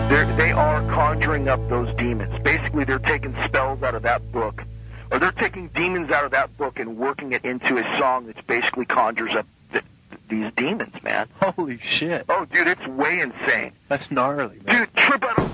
They are conjuring up those demons. Basically, they're taking spells out of that book, or they're taking demons out of that book and working it into a song that basically conjures up these demons, man. Holy shit. Oh, dude, it's way insane. That's gnarly, man. Dude, trip out.